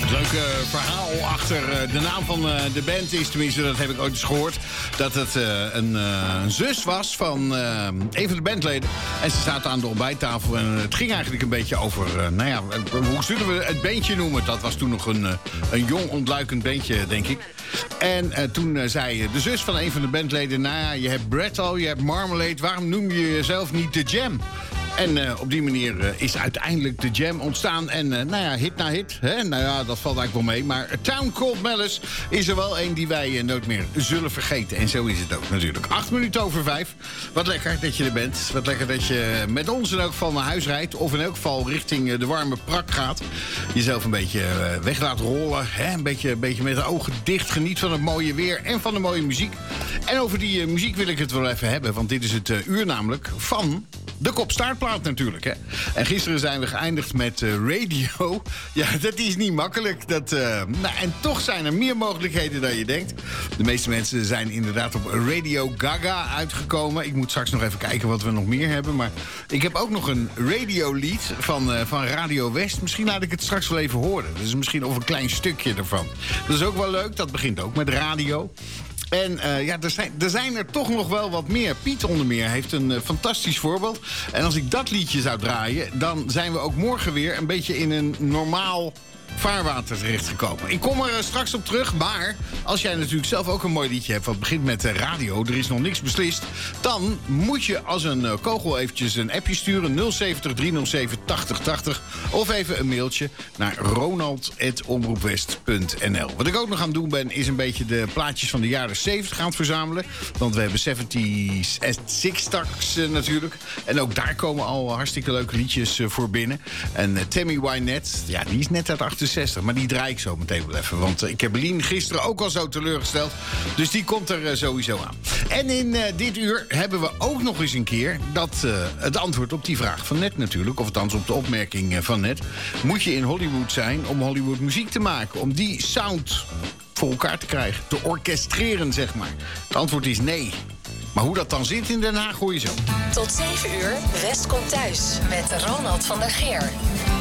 Leuke verhaal achter de naam van de band is, tenminste dat heb ik ooit eens gehoord, dat het een zus was van een van de bandleden. En ze zaten aan de ontbijttafel en het ging eigenlijk een beetje over, hoe zullen we het bandje noemen? Dat was toen nog een jong ontluikend bandje, denk ik. En toen zei de zus van een van de bandleden, je hebt Brett al, je hebt Marmalade, waarom noem je jezelf niet The Jam? En op die manier is uiteindelijk de Jam ontstaan. En hit na hit. Hè? Dat valt eigenlijk wel mee. Maar A Town Called Malice is er wel een die wij nooit meer zullen vergeten. En zo is het ook natuurlijk. 5:08. Wat lekker dat je er bent. Wat lekker dat je met ons in elk geval naar huis rijdt. Of in elk geval richting de warme prak gaat. Jezelf een beetje weg laat rollen. Hè? Een beetje met de ogen dicht. Geniet van het mooie weer en van de mooie muziek. En over die muziek wil ik het wel even hebben. Want dit is het uur namelijk van de Kop-Staartplaat natuurlijk, hè. En gisteren zijn we geëindigd met radio. Ja, dat is niet makkelijk. En toch zijn er meer mogelijkheden dan je denkt. De meeste mensen zijn inderdaad op Radio Gaga uitgekomen. Ik moet straks nog even kijken wat we nog meer hebben. Maar ik heb ook nog een radiolied van Radio West. Misschien laat ik het straks wel even horen. Dus misschien of een klein stukje ervan. Dat is ook wel leuk. Dat begint ook met radio. En er zijn er toch nog wel wat meer. Piet onder meer heeft een fantastisch voorbeeld. En als ik dat liedje zou draaien, dan zijn we ook morgen weer een beetje in een normaal vaarwater terechtgekomen. Ik kom er straks op terug, maar als jij natuurlijk zelf ook een mooi liedje hebt wat begint met radio, er is nog niks beslist, dan moet je als een kogel eventjes een appje sturen, 070 307 8080, of even een mailtje naar ronald@omroepwest.nl. Wat ik ook nog aan het doen ben, is een beetje de plaatjes van de jaren 70 aan het verzamelen, want we hebben 70s en 60s natuurlijk, en ook daar komen al hartstikke leuke liedjes voor binnen. En Tammy Wynette, ja, die is net uit 68, maar die draai ik zo meteen wel even. Want ik heb Lien gisteren ook al zo teleurgesteld. Dus die komt er sowieso aan. En in dit uur hebben we ook nog eens een keer het antwoord op die vraag van net natuurlijk. Of althans op de opmerking van net. Moet je in Hollywood zijn om Hollywood muziek te maken? Om die sound voor elkaar te krijgen. Te orchestreren, zeg maar. Het antwoord is nee. Maar hoe dat dan zit in Den Haag hoor je zo. Tot 7 uur, West komt thuis met Ronald van der Geer.